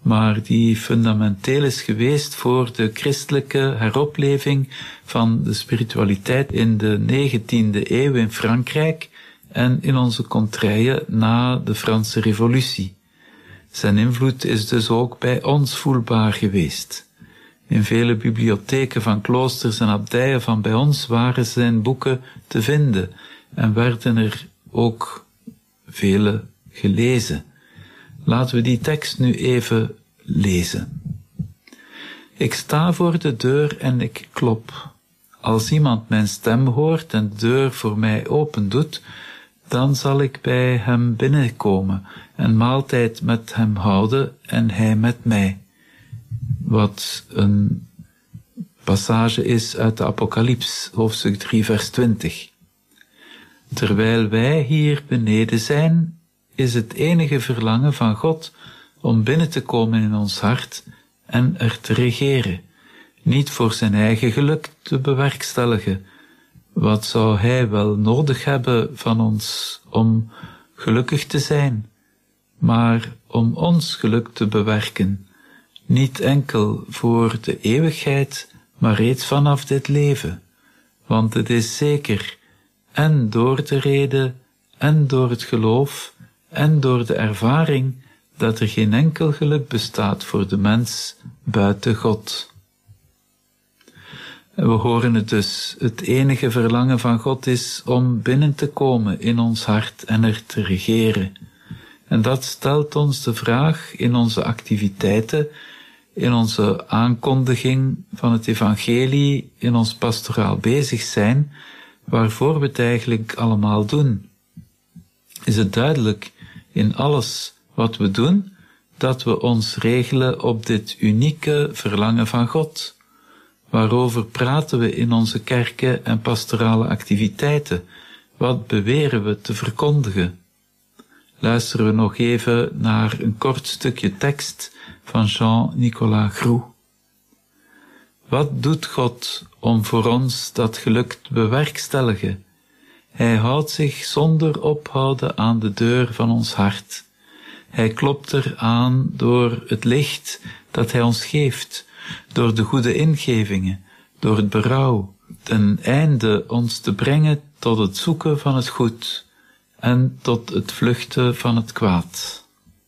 maar die fundamenteel is geweest voor de christelijke heropleving van de spiritualiteit in de 19e eeuw in Frankrijk en in onze contraien na de Franse Revolutie. Zijn invloed is dus ook bij ons voelbaar geweest. In vele bibliotheken van kloosters en abdijen van bij ons waren zijn boeken te vinden en werden er ook vele gelezen. Laten we die tekst nu even lezen. Ik sta voor de deur en ik klop. Als iemand mijn stem hoort en de deur voor mij open doet, dan zal ik bij hem binnenkomen en maaltijd met hem houden en hij met mij. Wat een passage is uit de Apocalyps, hoofdstuk 3, vers 20. Terwijl wij hier beneden zijn, is het enige verlangen van God om binnen te komen in ons hart en er te regeren. Niet voor zijn eigen geluk te bewerkstelligen. Wat zou hij wel nodig hebben van ons om gelukkig te zijn, maar om ons geluk te bewerken. Niet enkel voor de eeuwigheid, maar reeds vanaf dit leven. Want het is zeker, en door de reden, en door het geloof, en door de ervaring, dat er geen enkel geluk bestaat voor de mens buiten God. En we horen het dus, het enige verlangen van God is om binnen te komen in ons hart en er te regeren. En dat stelt ons de vraag in onze activiteiten, in onze aankondiging van het evangelie, in ons pastoraal bezig zijn, waarvoor we het eigenlijk allemaal doen. Is het duidelijk in alles wat we doen, dat we ons regelen op dit unieke verlangen van God? Waarover praten we in onze kerken en pastorale activiteiten? Wat beweren we te verkondigen? Luisteren we nog even naar een kort stukje tekst van Jean-Nicolas Groux. Wat doet God om voor ons dat geluk te bewerkstelligen? Hij houdt zich zonder ophouden aan de deur van ons hart. Hij klopt er aan door het licht dat hij ons geeft, door de goede ingevingen, door het berouw, ten einde ons te brengen tot het zoeken van het goed en tot het vluchten van het kwaad.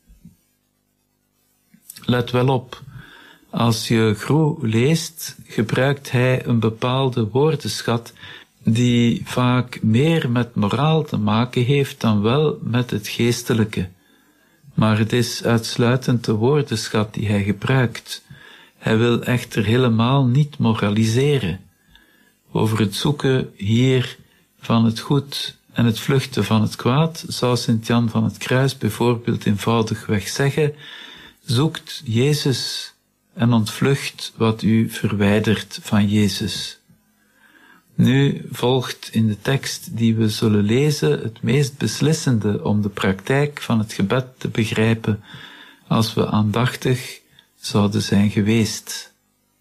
Let wel op, als je Groux leest, gebruikt hij een bepaalde woordenschat die vaak meer met moraal te maken heeft dan wel met het geestelijke. Maar het is uitsluitend de woordenschat die hij gebruikt. Hij wil echter helemaal niet moraliseren. Over het zoeken hier van het goed en het vluchten van het kwaad zou Sint-Jan van het Kruis bijvoorbeeld eenvoudigweg zeggen: zoekt Jezus en ontvlucht wat u verwijdert van Jezus. Nu volgt in de tekst die we zullen lezen het meest beslissende om de praktijk van het gebed te begrijpen, als we aandachtig zouden zijn geweest.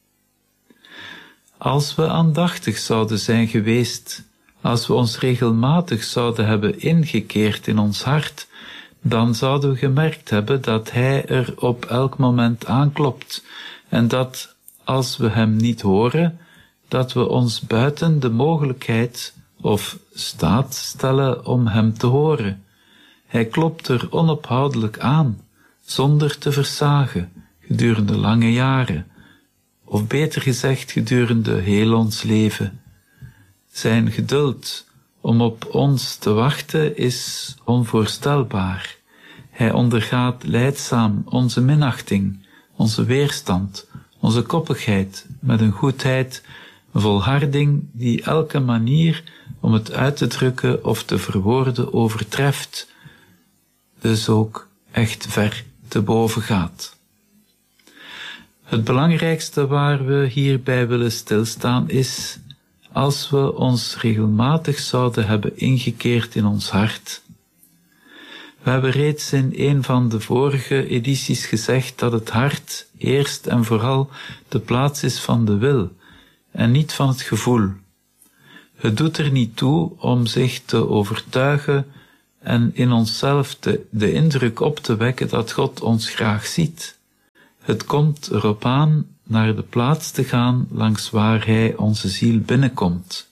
Als we aandachtig zouden zijn geweest, als we ons regelmatig zouden hebben ingekeerd in ons hart, dan zouden we gemerkt hebben dat hij er op elk moment aanklopt en dat, als we hem niet horen, dat we ons buiten de mogelijkheid of staat stellen om hem te horen. Hij klopt er onophoudelijk aan, zonder te versagen, gedurende lange jaren, of beter gezegd gedurende heel ons leven. Zijn geduld om op ons te wachten is onvoorstelbaar. Hij ondergaat lijdzaam onze minachting, onze weerstand, onze koppigheid met een goedheid, een volharding die elke manier om het uit te drukken of te verwoorden overtreft, dus ook echt ver te boven gaat. Het belangrijkste waar we hierbij willen stilstaan is, als we ons regelmatig zouden hebben ingekeerd in ons hart. We hebben reeds in een van de vorige edities gezegd dat het hart eerst en vooral de plaats is van de wil en niet van het gevoel. Het doet er niet toe om zich te overtuigen en in onszelf de indruk op te wekken dat God ons graag ziet. Het komt erop aan naar de plaats te gaan langs waar hij onze ziel binnenkomt.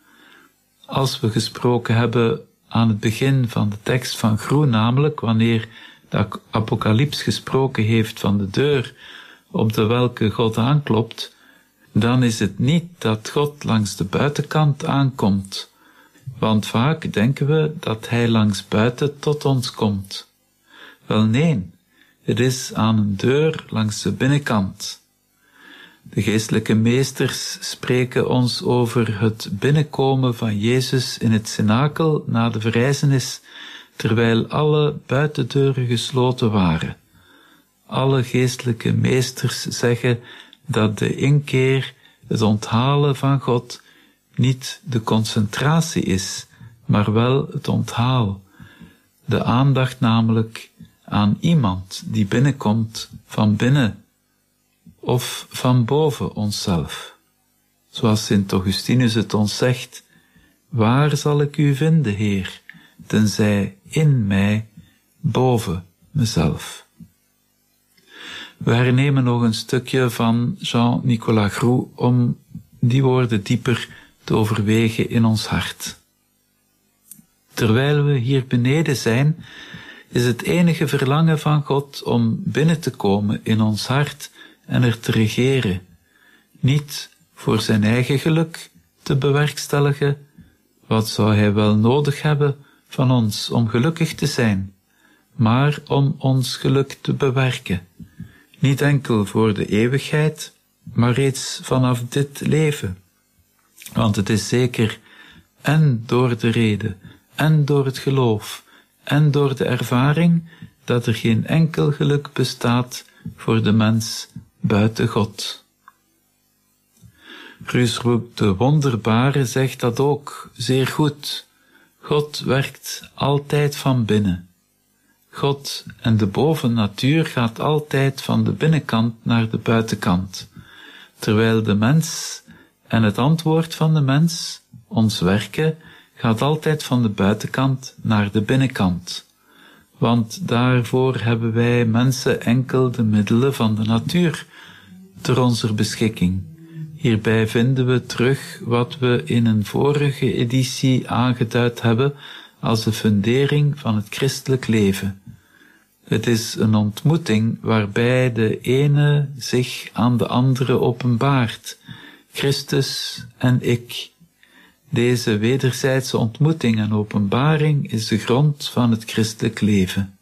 Als we gesproken hebben aan het begin van de tekst van Groen, namelijk wanneer de Apocalyps gesproken heeft van de deur op de welke God aanklopt, dan is het niet dat God langs de buitenkant aankomt, want vaak denken we dat hij langs buiten tot ons komt. Wel nee, het is aan een deur langs de binnenkant. De geestelijke meesters spreken ons over het binnenkomen van Jezus in het cenakel na de verrijzenis, terwijl alle buitendeuren gesloten waren. Alle geestelijke meesters zeggen dat de inkeer, het onthalen van God, niet de concentratie is, maar wel het onthaal. De aandacht namelijk aan iemand die binnenkomt van binnen of van boven onszelf. Zoals Sint Augustinus het ons zegt: waar zal ik u vinden, Heer, tenzij in mij, boven mezelf. We hernemen nog een stukje van Jean-Nicolas Groux om die woorden dieper te overwegen in ons hart. Terwijl we hier beneden zijn, is het enige verlangen van God om binnen te komen in ons hart en er te regeren, niet voor zijn eigen geluk te bewerkstelligen. Wat zou hij wel nodig hebben van ons om gelukkig te zijn, maar om ons geluk te bewerken. Niet enkel voor de eeuwigheid, maar reeds vanaf dit leven. Want het is zeker en door de rede, en door het geloof, en door de ervaring dat er geen enkel geluk bestaat voor de mens buiten God. Ruusbroek de Wonderbare zegt dat ook zeer goed. God werkt altijd van binnen. God en de bovennatuur gaat altijd van de binnenkant naar de buitenkant, terwijl de mens en het antwoord van de mens, ons werken, gaat altijd van de buitenkant naar de binnenkant. Want daarvoor hebben wij mensen enkel de middelen van de natuur ter onze beschikking. Hierbij vinden we terug wat we in een vorige editie aangeduid hebben als de fundering van het christelijk leven. Het is een ontmoeting waarbij de ene zich aan de andere openbaart, Christus en ik. Deze wederzijdse ontmoeting en openbaring is de grond van het christelijk leven.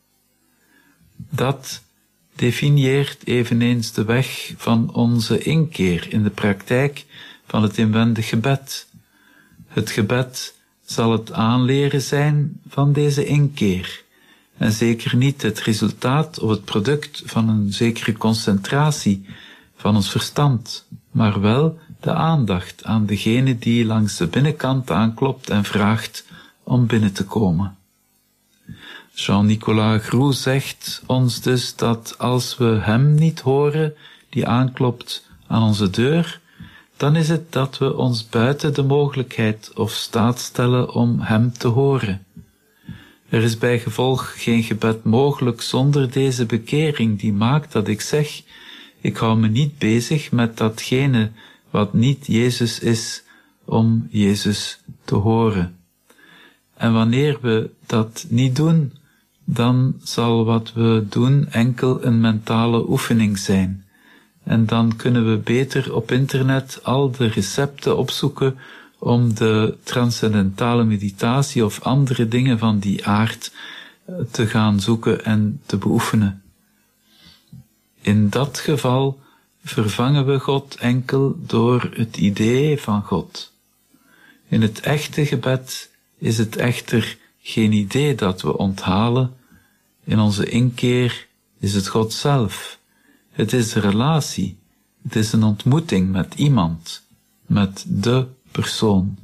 Dat definieert eveneens de weg van onze inkeer in de praktijk van het inwendig gebed. Het gebed zal het aanleren zijn van deze inkeer, en zeker niet het resultaat of het product van een zekere concentratie van ons verstand, maar wel de aandacht aan degene die langs de binnenkant aanklopt en vraagt om binnen te komen. Jean-Nicolas Groux zegt ons dus dat als we hem niet horen, die aanklopt aan onze deur, dan is het dat we ons buiten de mogelijkheid of staat stellen om hem te horen. Er is bij gevolg geen gebed mogelijk zonder deze bekering die maakt dat ik zeg: ik hou me niet bezig met datgene wat niet Jezus is, om Jezus te horen. En wanneer we dat niet doen, dan zal wat we doen enkel een mentale oefening zijn. En dan kunnen we beter op internet al de recepten opzoeken om de transcendentale meditatie of andere dingen van die aard te gaan zoeken en te beoefenen. In dat geval vervangen we God enkel door het idee van God. In het echte gebed is het echter geen idee dat we onthalen. In onze inkeer is het God zelf. Het is een relatie. Het is een ontmoeting met iemand, met de persoon.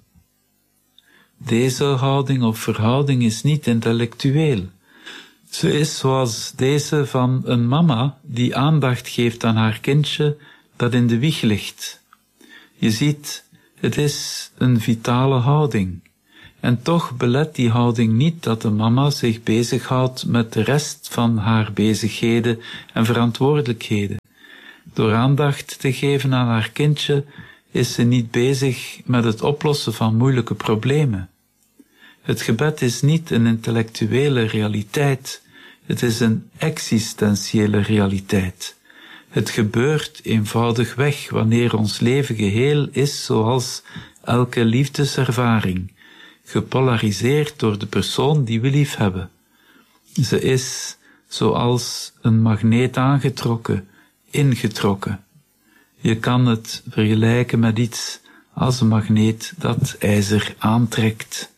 Deze houding of verhouding is niet intellectueel. Ze is zoals deze van een mama die aandacht geeft aan haar kindje dat in de wieg ligt. Je ziet, het is een vitale houding. En toch belet die houding niet dat de mama zich bezighoudt met de rest van haar bezigheden en verantwoordelijkheden. Door aandacht te geven aan haar kindje is ze niet bezig met het oplossen van moeilijke problemen. Het gebed is niet een intellectuele realiteit, het is een existentiële realiteit. Het gebeurt eenvoudigweg wanneer ons leven geheel is zoals elke liefdeservaring, gepolariseerd door de persoon die we lief hebben. Ze is zoals een magneet aangetrokken, ingetrokken. Je kan het vergelijken met iets als een magneet dat ijzer aantrekt.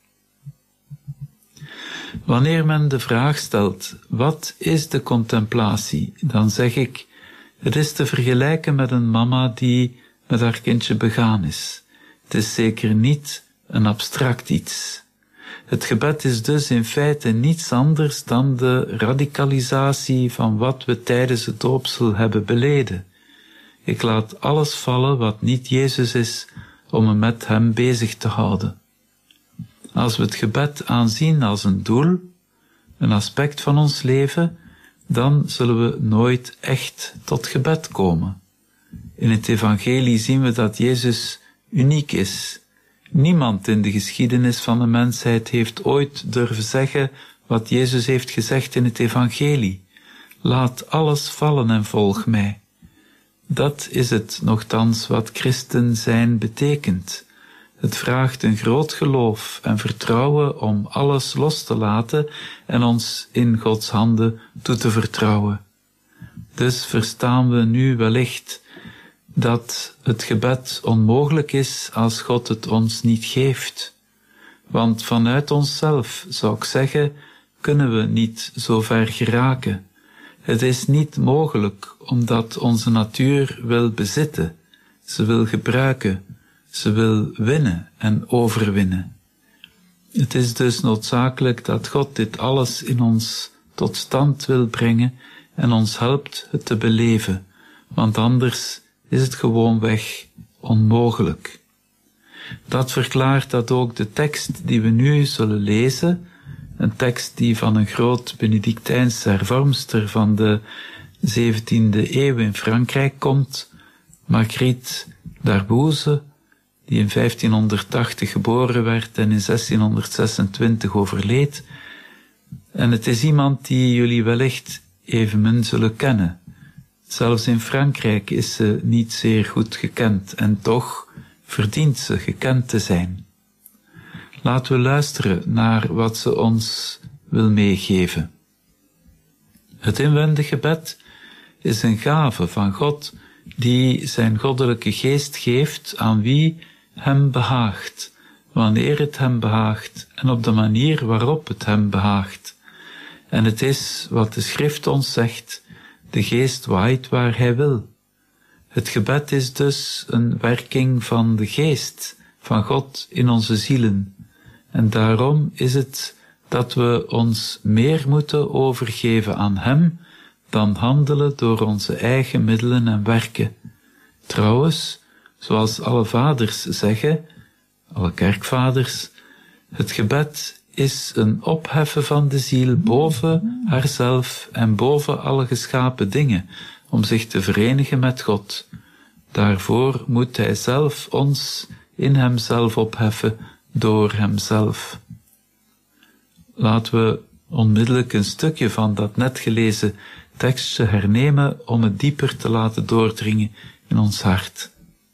Wanneer men de vraag stelt, wat is de contemplatie? Dan zeg ik, het is te vergelijken met een mama die met haar kindje begaan is. Het is zeker niet een abstract iets. Het gebed is dus in feite niets anders dan de radicalisatie van wat we tijdens het doopsel hebben beleden. Ik laat alles vallen wat niet Jezus is, om me met hem bezig te houden. Als we het gebed aanzien als een doel, een aspect van ons leven, dan zullen we nooit echt tot gebed komen. In het evangelie zien we dat Jezus uniek is. Niemand in de geschiedenis van de mensheid heeft ooit durven zeggen wat Jezus heeft gezegd in het evangelie. Laat alles vallen en volg mij. Dat is het nochtans wat christen zijn betekent. Het vraagt een groot geloof en vertrouwen om alles los te laten en ons in Gods handen toe te vertrouwen. Dus verstaan we nu wellicht dat het gebed onmogelijk is als God het ons niet geeft. Want vanuit onszelf, zou ik zeggen, kunnen we niet zo ver geraken. Het is niet mogelijk omdat onze natuur wil bezitten, ze wil gebruiken, ze wil winnen en overwinnen. Het is dus noodzakelijk dat God dit alles in ons tot stand wil brengen en ons helpt het te beleven, want anders is het gewoonweg onmogelijk. Dat verklaart dat ook de tekst die we nu zullen lezen, een tekst die van een groot Benedictijnse hervormster van de 17e eeuw in Frankrijk komt, Marguerite d'Arbouze, die in 1580 geboren werd en in 1626 overleed. En het is iemand die jullie wellicht evenmin zullen kennen. Zelfs in Frankrijk is ze niet zeer goed gekend en toch verdient ze gekend te zijn. Laten we luisteren naar wat ze ons wil meegeven. Het inwendig gebed is een gave van God die zijn goddelijke geest geeft aan wie hem behaagt, wanneer het hem behaagt en op de manier waarop het hem behaagt. En het is wat de schrift ons zegt, de geest waait waar hij wil. Het gebed is dus een werking van de geest, van God in onze zielen. En daarom is het dat we ons meer moeten overgeven aan hem dan handelen door onze eigen middelen en werken. Trouwens, zoals alle vaders zeggen, alle kerkvaders, het gebed is een opheffen van de ziel boven haarzelf en boven alle geschapen dingen, om zich te verenigen met God. Daarvoor moet hij zelf ons in hemzelf opheffen door hemzelf. Laten we onmiddellijk een stukje van dat net gelezen tekstje hernemen om het dieper te laten doordringen in ons hart.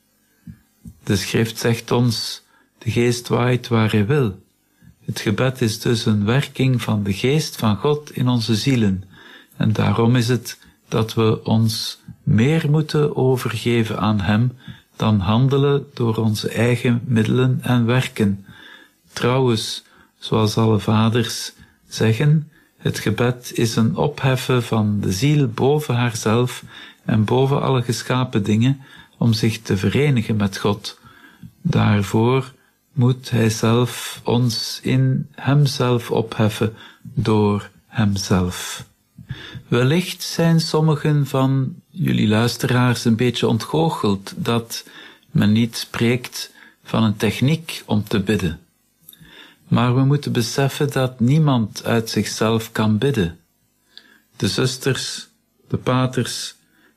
De schrift zegt ons, de geest waait waar hij wil. Het gebed is dus een werking van de geest van God in onze zielen. En daarom is het dat we ons meer moeten overgeven aan hem dan handelen door onze eigen middelen en werken. Trouwens, zoals alle vaders zeggen, het gebed is een opheffen van de ziel boven haarzelf en boven alle geschapen dingen om zich te verenigen met God. Daarvoor moet hij zelf ons in hemzelf opheffen door hemzelf. Wellicht zijn sommigen van jullie luisteraars een beetje ontgoocheld dat men niet spreekt van een techniek om te bidden. Maar we moeten beseffen dat niemand uit zichzelf kan bidden. De zusters, de paters,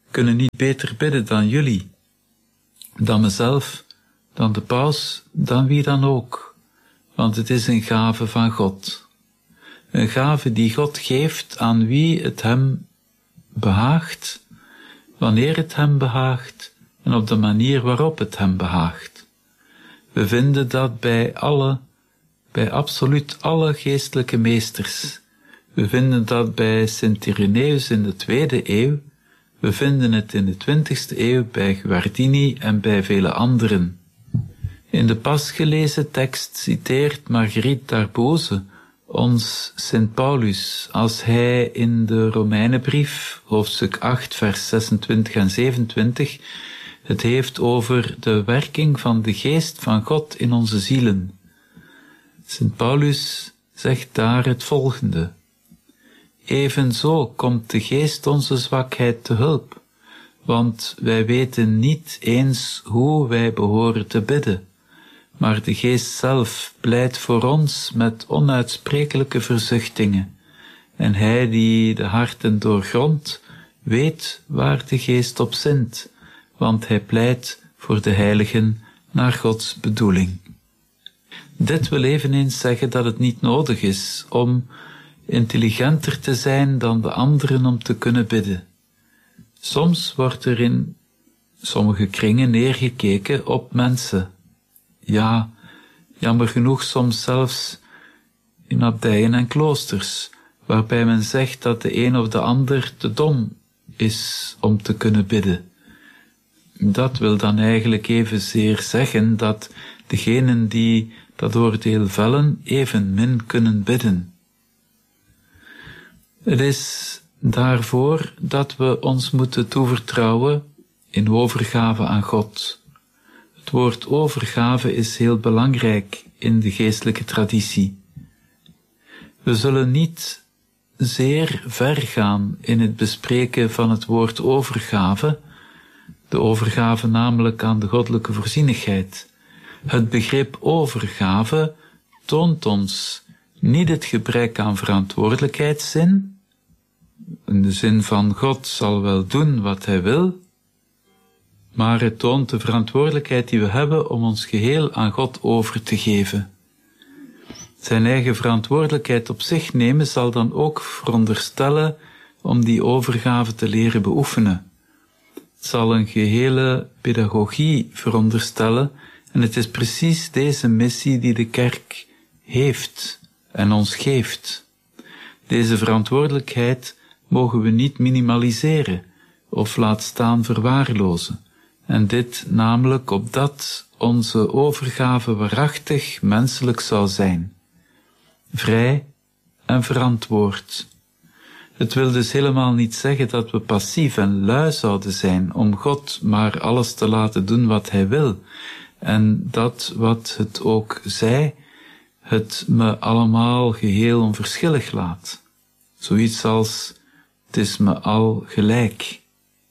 kunnen niet beter bidden dan jullie, dan mezelf, dan de paus, dan wie dan ook, want het is een gave van God. Een gave die God geeft aan wie het hem behaagt, wanneer het hem behaagt en op de manier waarop het hem behaagt. We vinden dat bij absoluut alle geestelijke meesters. We vinden dat bij Sint Irenaeus in de 2e eeuw. We vinden het in de 20e eeuw bij Guardini en bij vele anderen. In de pas gelezen tekst citeert Marguerite Darboze ons Sint Paulus als hij in de Romeinenbrief, hoofdstuk 8, vers 26 en 27, het heeft over de werking van de geest van God in onze zielen. Sint Paulus zegt daar het volgende: evenzo komt de geest onze zwakheid te hulp, want wij weten niet eens hoe wij behoren te bidden, maar de geest zelf pleit voor ons met onuitsprekelijke verzuchtingen, en hij die de harten doorgrondt, weet waar de geest op zint, want hij pleit voor de heiligen naar Gods bedoeling. Dit wil eveneens zeggen dat het niet nodig is om intelligenter te zijn dan de anderen om te kunnen bidden. Soms wordt er in sommige kringen neergekeken op mensen. Ja, jammer genoeg soms zelfs in abdijen en kloosters, waarbij men zegt dat de een of de ander te dom is om te kunnen bidden. Dat wil dan eigenlijk evenzeer zeggen dat degenen die dat oordeel vellen evenmin kunnen bidden. Het is daarvoor dat we ons moeten toevertrouwen in overgave aan God. Het woord overgave is heel belangrijk in de geestelijke traditie. We zullen niet zeer ver gaan in het bespreken van het woord overgave, de overgave namelijk aan de goddelijke voorzienigheid. Het begrip overgave toont ons niet het gebrek aan verantwoordelijkheidszin, in de zin van God zal wel doen wat hij wil, maar het toont de verantwoordelijkheid die we hebben om ons geheel aan God over te geven. Zijn eigen verantwoordelijkheid op zich nemen zal dan ook veronderstellen om die overgave te leren beoefenen. Het zal een gehele pedagogie veronderstellen en het is precies deze missie die de kerk heeft en ons geeft. Deze verantwoordelijkheid mogen we niet minimaliseren of laat staan verwaarlozen. En dit namelijk opdat onze overgave waarachtig menselijk zou zijn. Vrij en verantwoord. Het wil dus helemaal niet zeggen dat we passief en lui zouden zijn om God maar alles te laten doen wat hij wil. En dat wat het ook zij, het me allemaal geheel onverschillig laat. Zoiets als, het is me al gelijk.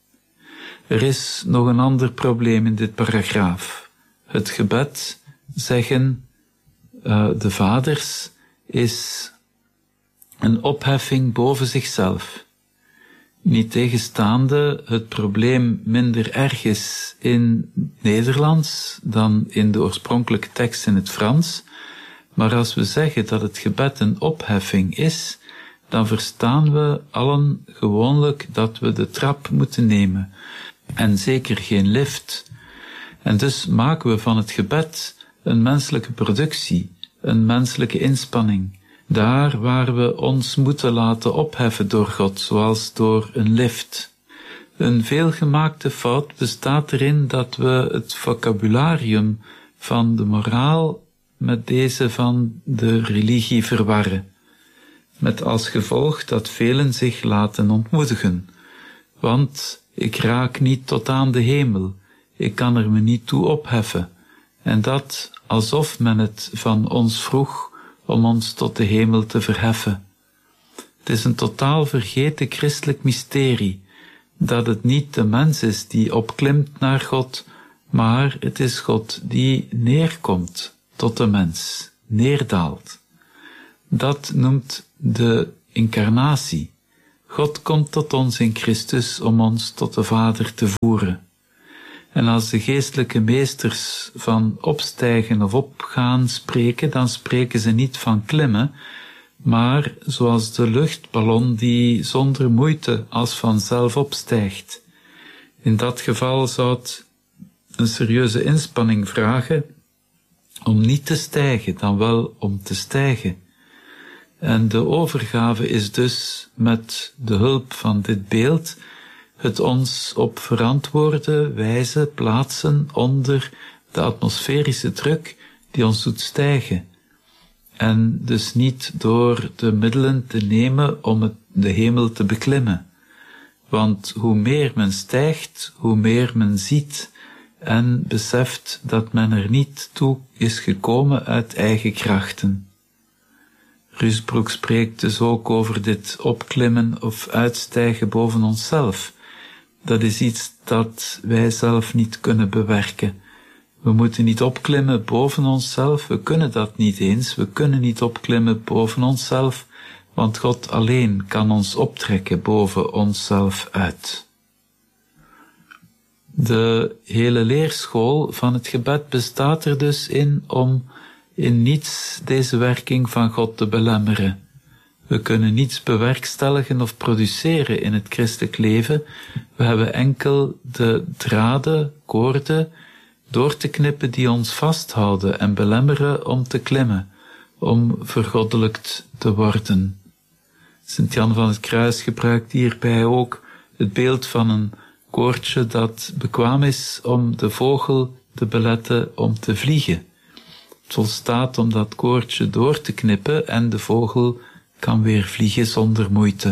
Er is nog een ander probleem in dit paragraaf. Het gebed, zeggen de vaders, is een opheffing boven zichzelf. Niettegenstaande het probleem minder erg is in Nederlands dan in de oorspronkelijke tekst in het Frans, maar als we zeggen dat het gebed een opheffing is, dan verstaan we allen gewoonlijk dat we de trap moeten nemen, en zeker geen lift. En dus maken we van het gebed een menselijke productie, een menselijke inspanning, daar waar we ons moeten laten opheffen door God, zoals door een lift. Een veelgemaakte fout bestaat erin dat we het vocabularium van de moraal met deze van de religie verwarren, met als gevolg dat velen zich laten ontmoedigen. Want ik raak niet tot aan de hemel, ik kan er me niet toe opheffen, en dat alsof men het van ons vroeg om ons tot de hemel te verheffen. Het is een totaal vergeten christelijk mysterie, dat het niet de mens is die opklimt naar God, maar het is God die neerkomt tot de mens, neerdaalt. Dat noemt de incarnatie. God komt tot ons in Christus om ons tot de Vader te voeren. En als de geestelijke meesters van opstijgen of opgaan spreken, dan spreken ze niet van klimmen, maar zoals de luchtballon die zonder moeite als vanzelf opstijgt. In dat geval zou het een serieuze inspanning vragen om niet te stijgen, dan wel om te stijgen. En de overgave is dus met de hulp van dit beeld het ons op verantwoorde wijze plaatsen onder de atmosferische druk die ons doet stijgen. En dus niet door de middelen te nemen om de hemel te beklimmen. Want hoe meer men stijgt, hoe meer men ziet en beseft dat men er niet toe is gekomen uit eigen krachten. Rusbroek spreekt dus ook over dit opklimmen of uitstijgen boven onszelf. Dat is iets dat wij zelf niet kunnen bewerken. We moeten niet opklimmen boven onszelf, we kunnen dat niet eens, we kunnen niet opklimmen boven onszelf, want God alleen kan ons optrekken boven onszelf uit. De hele leerschool van het gebed bestaat er dus in om in niets deze werking van God te belemmeren. We kunnen niets bewerkstelligen of produceren in het christelijk leven. We hebben enkel de draden, koorden, door te knippen die ons vasthouden en belemmeren om te klimmen, om vergoddelijkt te worden. Sint Jan van het Kruis gebruikt hierbij ook het beeld van een koordje dat bekwaam is om de vogel te beletten om te vliegen. Het volstaat om dat koordje door te knippen en de vogel kan weer vliegen zonder moeite.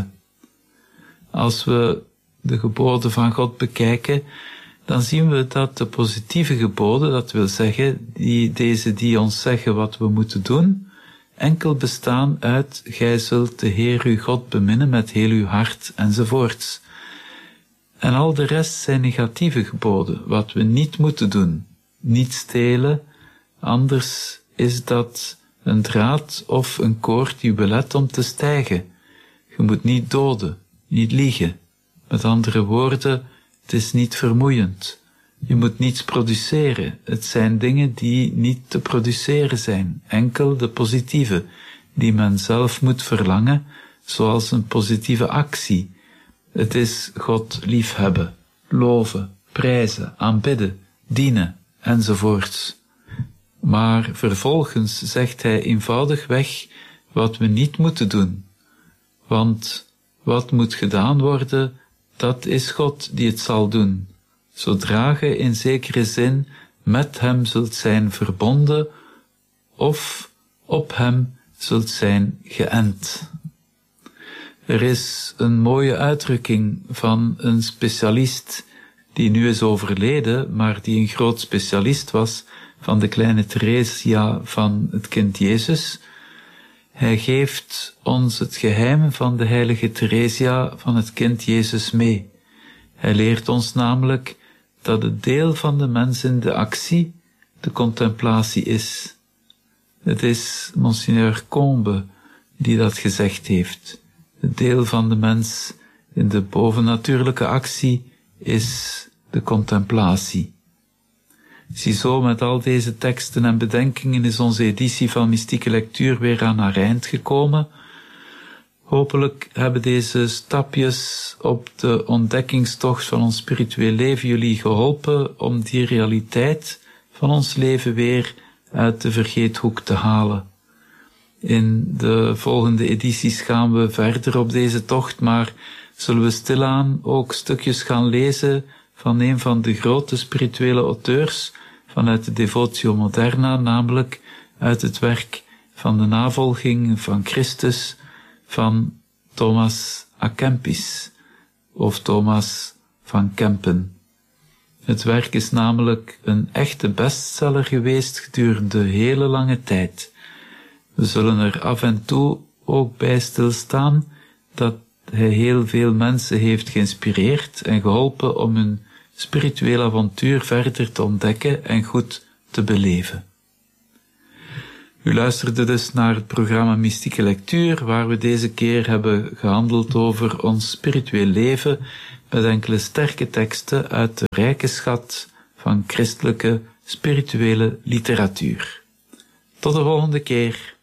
Als we de geboden van God bekijken, dan zien we dat de positieve geboden, dat wil zeggen, die ons zeggen wat we moeten doen, enkel bestaan uit, gij zult de Heer uw God beminnen met heel uw hart, enzovoorts. En al de rest zijn negatieve geboden, wat we niet moeten doen. Niet stelen, anders is dat een draad of een koord die belet om te stijgen. Je moet niet doden, niet liegen. Met andere woorden, het is niet vermoeiend. Je moet niets produceren. Het zijn dingen die niet te produceren zijn. Enkel de positieve, die men zelf moet verlangen, zoals een positieve actie. Het is God liefhebben, loven, prijzen, aanbidden, dienen, enzovoorts. Maar vervolgens zegt hij eenvoudigweg wat we niet moeten doen. Want wat moet gedaan worden, dat is God die het zal doen. Zodra je in zekere zin met hem zult zijn verbonden of op hem zult zijn geënt. Er is een mooie uitdrukking van een specialist die nu is overleden, maar die een groot specialist was van de kleine Theresia van het kind Jezus. Hij geeft ons het geheim van de heilige Theresia van het kind Jezus mee. Hij leert ons namelijk dat het deel van de mens in de actie de contemplatie is. Het is Monseigneur Combe die dat gezegd heeft. Het deel van de mens in de bovennatuurlijke actie is de contemplatie. Ziezo, met al deze teksten en bedenkingen is onze editie van Mystieke Lectuur weer aan haar eind gekomen. Hopelijk hebben deze stapjes op de ontdekkingstocht van ons spiritueel leven jullie geholpen om die realiteit van ons leven weer uit de vergeethoek te halen. In de volgende edities gaan we verder op deze tocht, maar zullen we stilaan ook stukjes gaan lezen van een van de grote spirituele auteurs vanuit de Devotio Moderna, namelijk uit het werk van de navolging van Christus van Thomas à Kempis, of Thomas van Kempen. Het werk is namelijk een echte bestseller geweest gedurende hele lange tijd. We zullen er af en toe ook bij stilstaan dat hij heel veel mensen heeft geïnspireerd en geholpen om hun spiritueel avontuur verder te ontdekken en goed te beleven. U luisterde dus naar het programma Mystieke Lectuur, waar we deze keer hebben gehandeld over ons spiritueel leven, met enkele sterke teksten uit de rijke schat van christelijke spirituele literatuur. Tot de volgende keer.